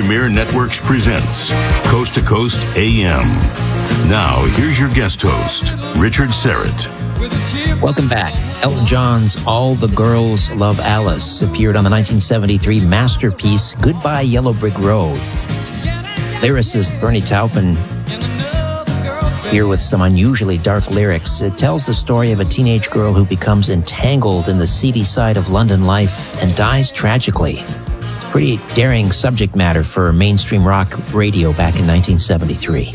Premier Networks presents Coast to Coast AM. Now, here's your guest host, Richard Serrett. Welcome back. Elton John's All the Girls Love Alice appeared on the 1973 masterpiece Goodbye Yellow Brick Road. Lyricist Bernie Taupin here with some unusually dark lyrics. It tells the story of a teenage girl who becomes entangled in the seedy side of London life and dies tragically. Pretty daring subject matter for mainstream rock radio back in 1973.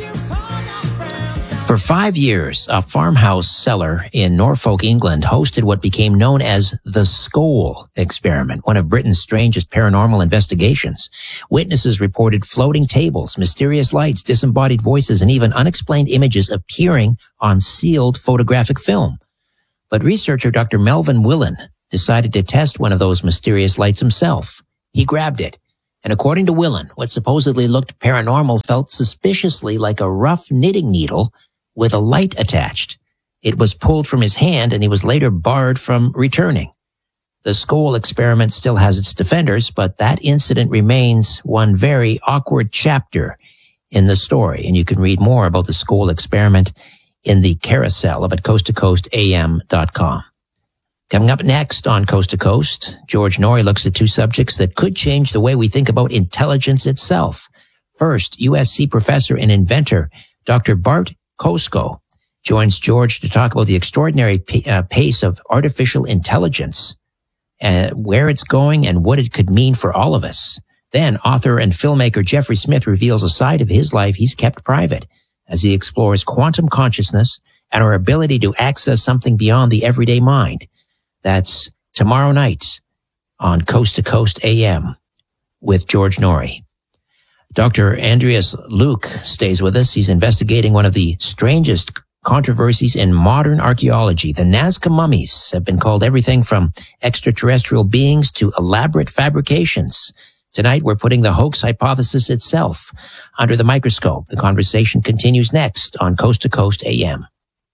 For 5 years, a farmhouse cellar in Norfolk, England, hosted what became known as the Scole experiment, one of Britain's strangest paranormal investigations. Witnesses reported floating tables, mysterious lights, disembodied voices, and even unexplained images appearing on sealed photographic film. But researcher Dr. Melvin Willen decided to test one of those mysterious lights himself. He grabbed it, and according to Willen, what supposedly looked paranormal felt suspiciously like a rough knitting needle with a light attached. It was pulled from his hand, and he was later barred from returning. The Scole experiment still has its defenders, but that incident remains one very awkward chapter in the story, and you can read more about the Scole experiment in the carousel of at coasttocoastam.com. Coming up next on Coast to Coast, George Noory looks at two subjects that could change the way we think about intelligence itself. First, USC professor and inventor Dr. Bart Kosko joins George to talk about the extraordinary pace of artificial intelligence, where it's going and what it could mean for all of us. Then author and filmmaker Jeffrey Smith reveals a side of his life he's kept private as he explores quantum consciousness and our ability to access something beyond the everyday mind. That's tomorrow night on Coast to Coast AM with George Noory. Dr. Andreas Luke stays with us. He's investigating one of the strangest controversies in modern archaeology. The Nazca mummies have been called everything from extraterrestrial beings to elaborate fabrications. Tonight, we're putting the hoax hypothesis itself under the microscope. The conversation continues next on Coast to Coast AM.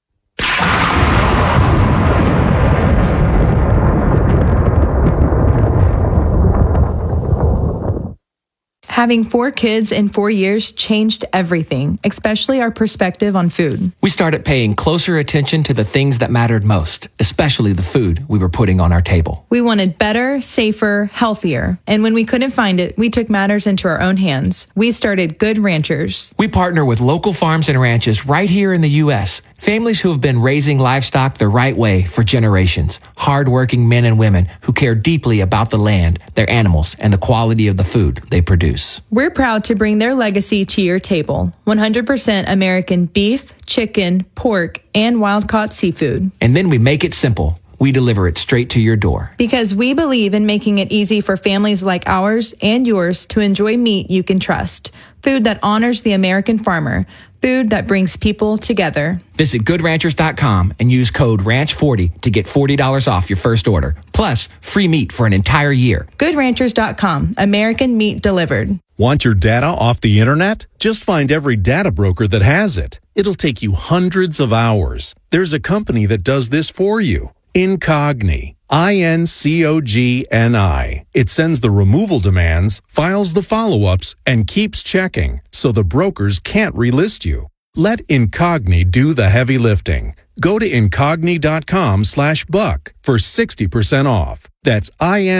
Having 4 kids in 4 years changed everything, especially our perspective on food. We started paying closer attention to the things that mattered most, especially the food we were putting on our table. We wanted better, safer, healthier. And when we couldn't find it, we took matters into our own hands. We started Good Ranchers. We partner with local farms and ranches right here in the U.S., families who have been raising livestock the right way for generations. Hardworking men and women who care deeply about the land, their animals, and the quality of the food they produce. We're proud to bring their legacy to your table. 100% American beef, chicken, pork, and wild-caught seafood. And then we make it simple. We deliver it straight to your door. Because we believe in making it easy for families like ours and yours to enjoy meat you can trust. Food that honors the American farmer. Food that brings people together. Visit GoodRanchers.com and use code RANCH40 to get $40 off your first order. Plus, free meat for an entire year. GoodRanchers.com. American meat delivered. Want your data off the internet? Just find every data broker that has it. It'll take you hundreds of hours. There's a company that does this for you. Incogni. INCOGNI. It sends the removal demands, files the follow-ups, and keeps checking, so the brokers can't relist you. Let Incogni do the heavy lifting. Go to incogni.com/buck for 60% off. That's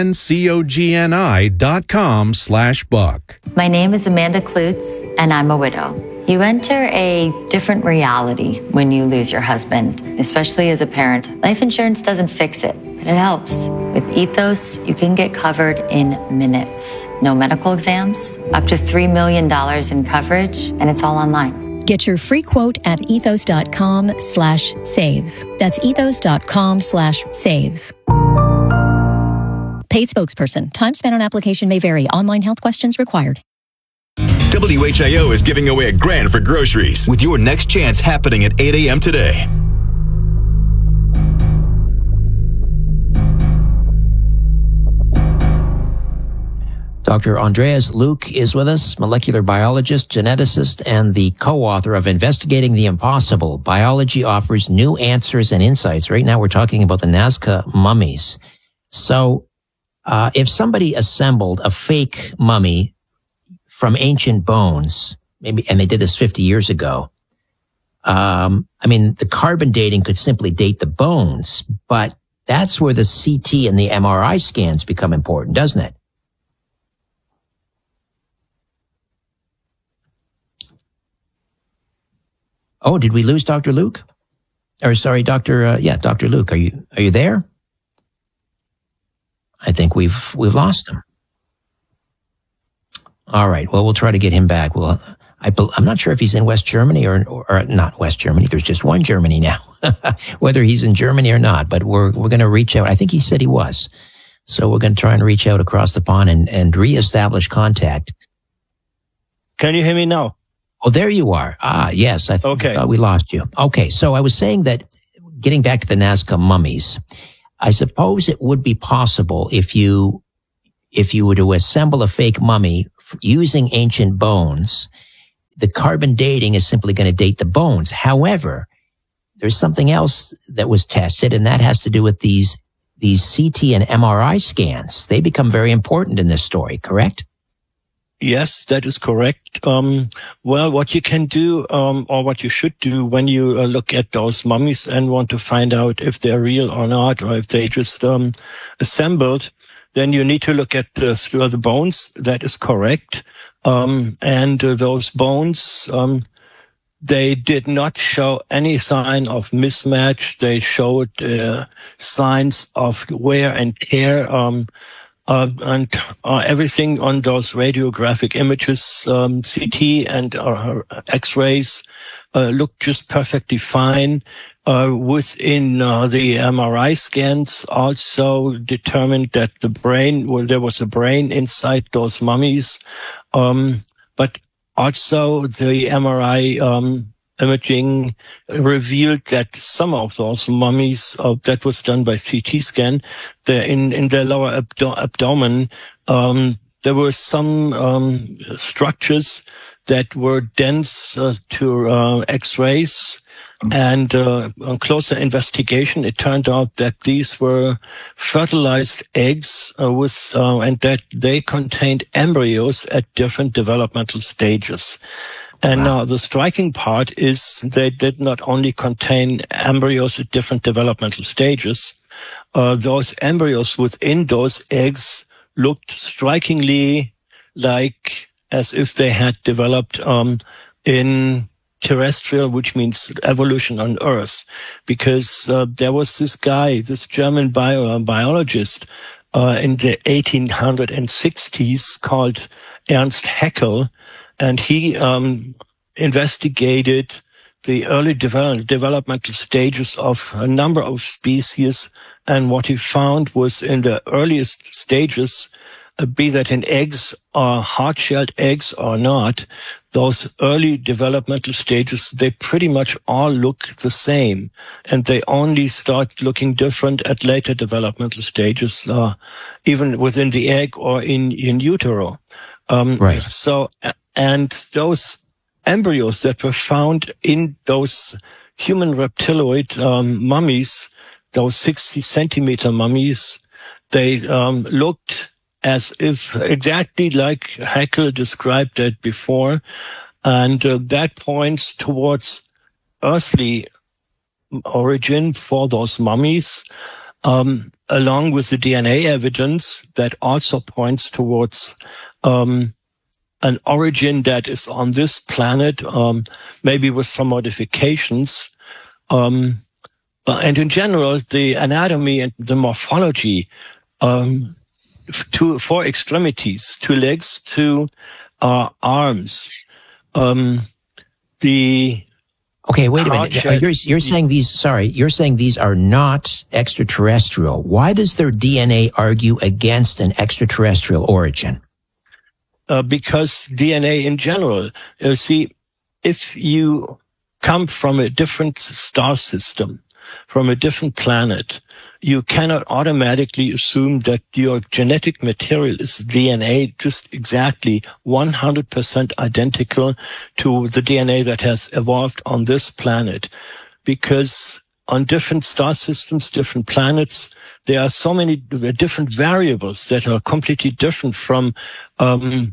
INCOGNI.com/buck. My name is Amanda Klutz, and I'm a widow. You enter a different reality when you lose your husband, especially as a parent. Life insurance doesn't fix it, but it helps. With Ethos, you can get covered in minutes. No medical exams, up to $3 million in coverage, and it's all online. Get your free quote at ethos.com/save. That's ethos.com/save. Paid spokesperson. Time spent on application may vary. Online health questions required. WHIO is giving away $1,000 for groceries with your next chance happening at 8 a.m. today. Dr. Andreas Luke is with us, molecular biologist, geneticist, and the co-author of Investigating the Impossible. Biology offers new answers and insights. Right now we're talking about the Nazca mummies. So if somebody assembled a fake mummy from ancient bones, maybe, and they did this 50 years ago. I mean, the carbon dating could simply date the bones, but that's where the CT and the MRI scans become important, doesn't it? Oh, did we lose Dr. Luke? Or sorry, Dr. Luke, are you there? I think we've lost him. All right. Well, we'll try to get him back. Well, I'm not sure if he's in West Germany or not West Germany. There's just one Germany now, whether he's in Germany or not, but we're going to reach out. I think he said he was. So we're going to try and reach out across the pond and reestablish contact. Can you hear me now? Oh, there you are. Ah, yes. I thought we lost you. Okay. So I was saying that getting back to the Nazca mummies, I suppose it would be possible if you were to assemble a fake mummy using ancient bones, the carbon dating is simply going to date the bones. However, there's something else that was tested, and that has to do with these CT and MRI scans. They become very important in this story, correct? Yes, that is correct. Well, what you can do, or what you should do when you look at those mummies and want to find out if they're real or not, or if they just assembled, then you need to look at the bones. That is correct. And those bones, they did not show any sign of mismatch. They showed signs of wear and tear. And everything on those radiographic images, CT and X-rays, looked just perfectly fine. Within the MRI scans, also determined that the brain, there was a brain inside those mummies. But also the MRI imaging revealed that some of those mummies, that was done by CT scan, in their lower abdomen, there were some structures that were dense to X-rays. And on closer investigation, it turned out that these were fertilized eggs and that they contained embryos at different developmental stages. And now the striking part is they did not only contain embryos at different developmental stages. Those embryos within those eggs looked strikingly like as if they had developed in terrestrial, which means evolution on Earth, because there was this guy, this German biologist in the 1860s called Ernst Haeckel, and he investigated the early developmental stages of a number of species, and what he found was in the earliest stages, be that in eggs or hard-shelled eggs or not, those early developmental stages, they pretty much all look the same, and they only start looking different at later developmental stages, even within the egg or in utero. Right. So, and those embryos that were found in those human reptiloid mummies, those 60 centimeter mummies, they looked as if exactly like Haeckel described it before. And that points towards earthly origin for those mummies, along with the DNA evidence that also points towards an origin that is on this planet, maybe with some modifications. And in general, the anatomy and the morphology, four extremities, 2 legs, 2 arms. Okay, wait a minute. You're saying these are not extraterrestrial. Why does their DNA argue against an extraterrestrial origin? Because DNA in general, you see, if you come from a different star system, from a different planet, you cannot automatically assume that your genetic material is DNA just exactly 100% identical to the DNA that has evolved on this planet. Because on different star systems, different planets, there are so many different variables that are completely different from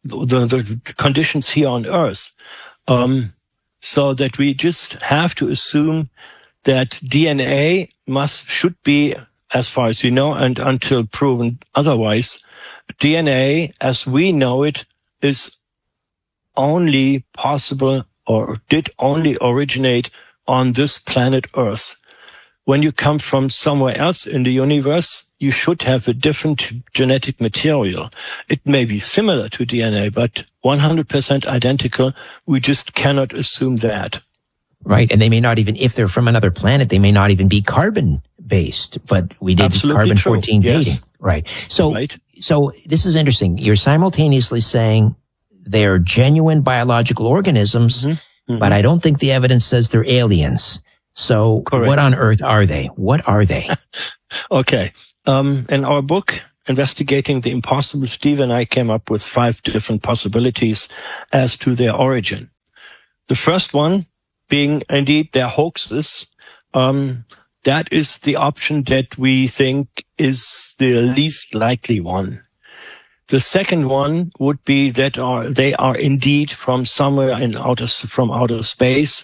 the conditions here on Earth. So that we just have to assume that DNA should be, as far as we know, and until proven otherwise, DNA as we know it is only possible or did only originate on this planet Earth. When you come from somewhere else in the universe, you should have a different genetic material. It may be similar to DNA, but 100% identical. We just cannot assume that. Right. And they may not even, if they're from another planet, they may not even be carbon-based, but we did carbon-14 dating. Right. So this is interesting. You're simultaneously saying they're genuine biological organisms, but I don't think the evidence says they're aliens. So what on earth are they? What are they? Okay. In our book, Investigating the Impossible, Steve and I came up with 5 different possibilities as to their origin. The first one being indeed their hoaxes. That is the option that we think is the least likely one. The second one would be that they are indeed from somewhere from outer space.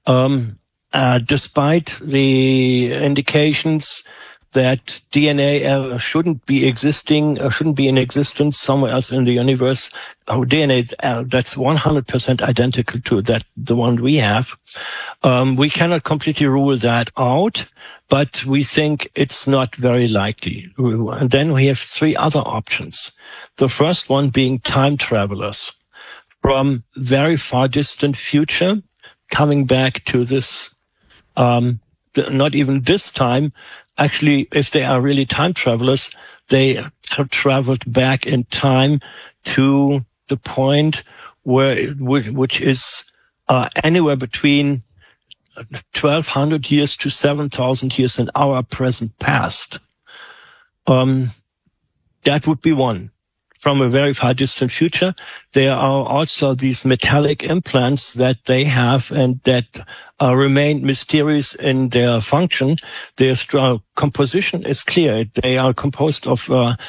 Despite the indications that DNA shouldn't be in existence somewhere else in the universe, our DNA that's 100% identical to the one we have. We cannot completely rule that out, but we think it's not very likely. And then we have 3 other options. The first one being time travelers from very far distant future, coming back to this. Not even this time. Actually, if they are really time travelers, they have traveled back in time to the point which is anywhere between 1,200 years to 7,000 years in our present past. That would be one. From a very far distant future, there are also these metallic implants that they have and that remain mysterious in their function. Their composition is clear. They are composed of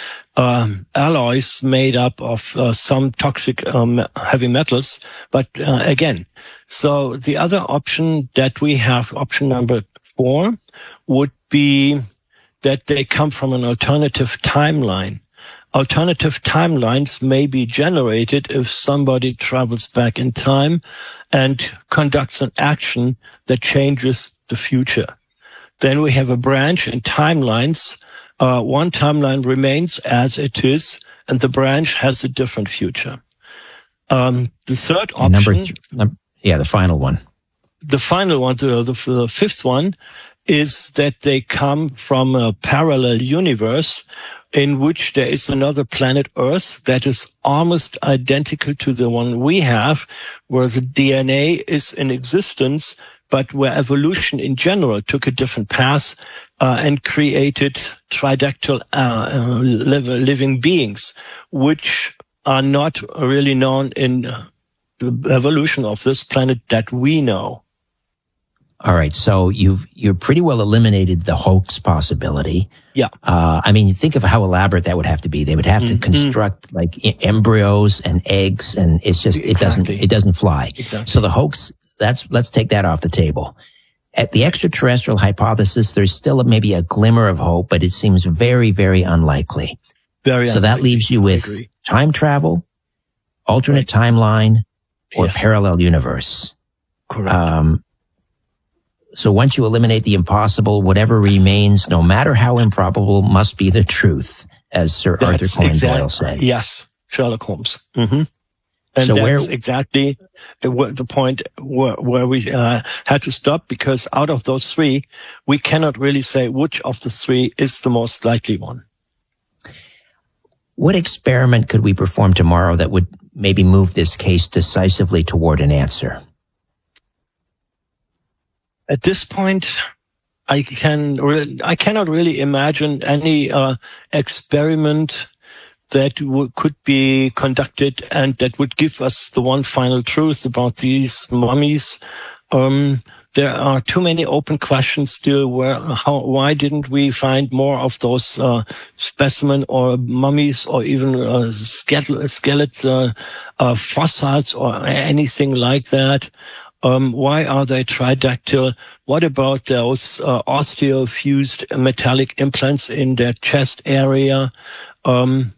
alloys made up of some toxic heavy metals. But again, so the other option that we have, option number 4, would be that they come from an alternative timeline. Alternative timelines may be generated if somebody travels back in time and conducts an action that changes the future. Then we have a branch in timelines. One timeline remains as it is, and the branch has a different future. The third option... the final one. The final one, the fifth one, is that they come from a parallel universe in which there is another planet Earth that is almost identical to the one we have, where the DNA is in existence, but where evolution in general took a different path and created tridactyl living beings, which are not really known in the evolution of this planet that we know. All right, so you're pretty well eliminated the hoax possibility. Yeah. I mean, think of how elaborate that would have to be. They would have to construct like embryos and eggs, and it's just it doesn't fly. Exactly. So the hoax, let's take that off the table. At the extraterrestrial hypothesis, there's still maybe a glimmer of hope, but it seems very, very unlikely. So that leaves you with time travel, alternate timeline, or parallel universe. Correct. So once you eliminate the impossible, whatever remains, no matter how improbable, must be the truth, as Sir Arthur Conan Doyle said. Yes, Sherlock Holmes. Mm-hmm. And so that's exactly the point where we had to stop, because out of those 3, we cannot really say which of the 3 is the most likely one. What experiment could we perform tomorrow that would maybe move this case decisively toward an answer? At this point, I cannot really imagine any experiment that could be conducted and that would give us the one final truth about these mummies. there are too many open questions still. Why didn't we find more of those specimen or mummies or even skeleton fossils or anything like that? Why are they tridactyl? What about those osteofused metallic implants in their chest area? And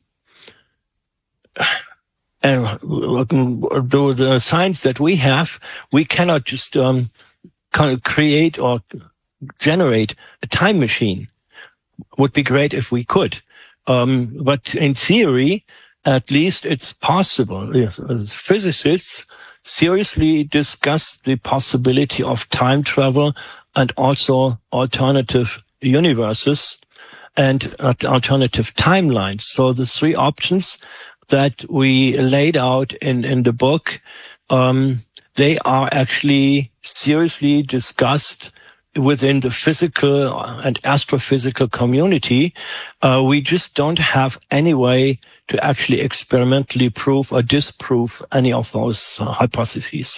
the science that we have, we cannot just create or generate a time machine. Would be great if we could. But in theory, at least it's possible. Physicists seriously discuss the possibility of time travel and also alternative universes and alternative timelines. So the three options that we laid out in the book, they are actually seriously discussed within the physical and astrophysical community. We just don't have any way to actually experimentally prove or disprove any of those hypotheses.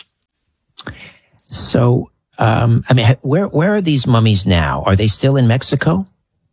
So, where are these mummies now? Are they still in Mexico?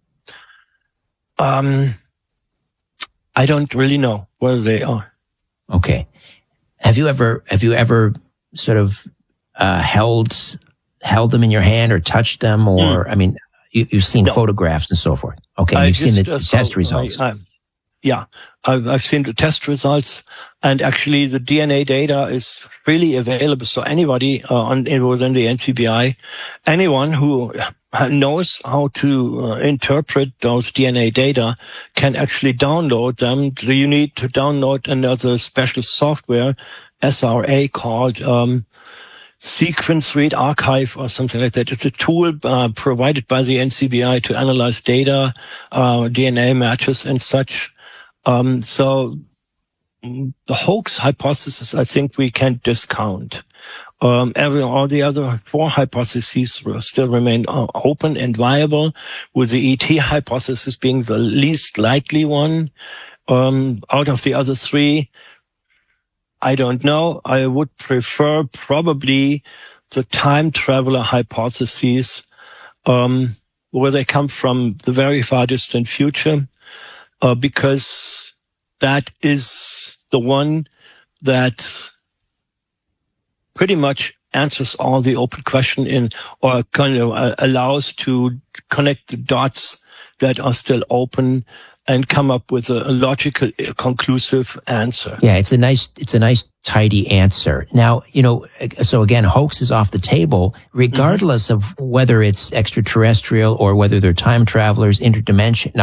I don't really know where they are. Okay. Have you ever sort of held them in your hand or touched them, or you've seen photographs and so forth. Okay, you've seen the test results. I've seen the test results, and actually the DNA data is freely available. So anybody within the NCBI, anyone who knows how to interpret those DNA data can actually download them. You need to download another special software, SRA, called Sequence Read Archive or something like that. It's a tool provided by the NCBI to analyze data, DNA matches and such. So the hoax hypothesis, I think we can discount. All the other four hypotheses still remain open and viable, with the ET hypothesis being the least likely one. Out of the other three, I don't know. I would prefer probably the time traveler hypotheses, where they come from the very far distant future, because that is the one that pretty much answers all the open question or kind of allows to connect the dots that are still open and come up with a logical, conclusive answer. Yeah, it's a nice, tidy answer. Now, so again, hoax is off the table, regardless of whether it's extraterrestrial or whether they're time travelers, alternative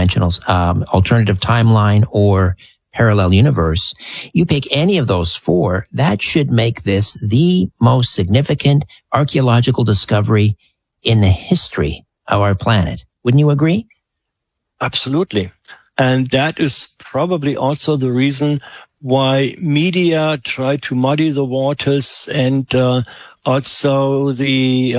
timeline or parallel universe. You pick any of those four, that should make this the most significant archaeological discovery in the history of our planet. Wouldn't you agree? Absolutely. And that is probably also the reason why media try to muddy the waters, and also the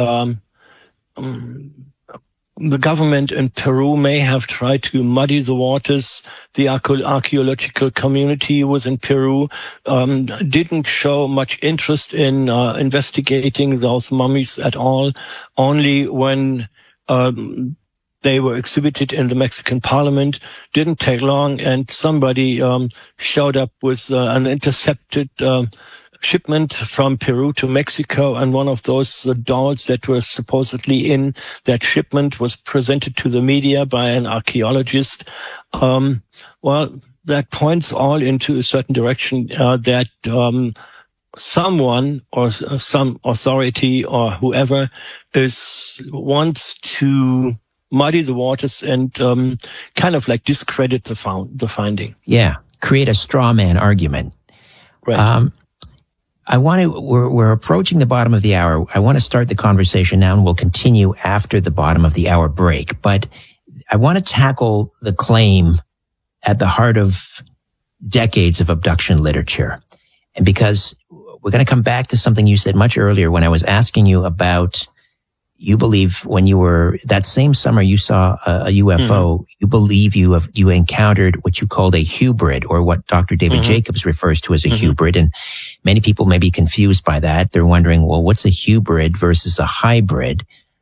government in Peru may have tried to muddy the waters. The archaeological community within Peru didn't show much interest in investigating those mummies at all. Only when they were exhibited in the Mexican parliament, didn't take long, and somebody showed up with an intercepted shipment from Peru to Mexico, and one of those dolls that were supposedly in that shipment was presented to the media by an archaeologist. Well, that points all into a certain direction, that someone or some authority or whoever wants to muddy the waters and kind of like discredit the finding. Yeah, create a straw man argument. Right. We're approaching the bottom of the hour. I want to start the conversation now, and we'll continue after the bottom of the hour break. But I want to tackle the claim at the heart of decades of abduction literature. And because we're going to come back to something you said much earlier when I was asking you about you believe when you were, that same summer you saw a UFO, you believe you encountered what you called a hybrid, or what Dr. David Jacobs refers to as a hybrid. And many people may be confused by that. They're wondering, well, what's a hybrid versus a hybrid?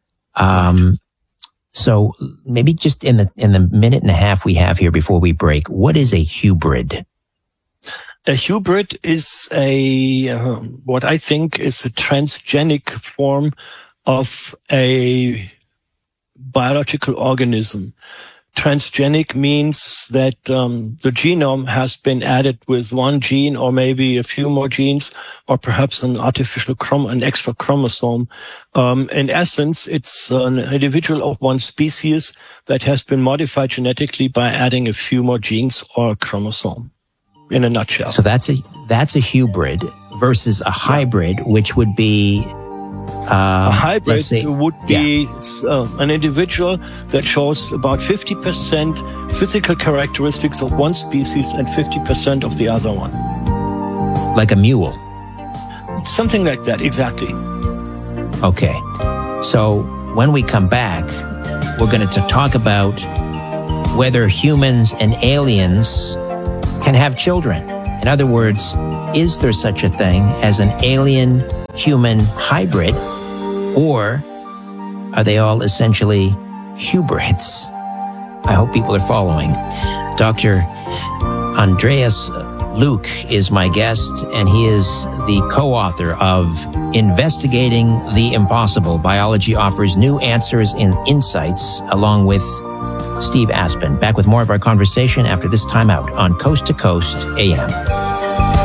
So maybe just in the minute and a half we have here before we break, what is a hybrid? A hybrid is what I think is a transgenic form of a biological organism. Transgenic means that the genome has been added with one gene or maybe a few more genes, or perhaps an extra chromosome. In essence, it's an individual of one species that has been modified genetically by adding a few more genes or a chromosome, in a nutshell. So that's a hybrid versus a hybrid, which would be a hybrid would be an individual that shows about 50% physical characteristics of one species and 50% of the other one. Like a mule? Something like that, exactly. Okay. So when we come back, we're going to talk about whether humans and aliens can have children. In other words, is there such a thing as an alien-human hybrid, or are they all essentially hybrids? I hope people are following. Dr. Andreas Luke is my guest, and he is the co-author of Investigating the Impossible. Biology offers new answers and insights, along with Steve Aspen. Back with more of our conversation after this timeout on Coast to Coast AM.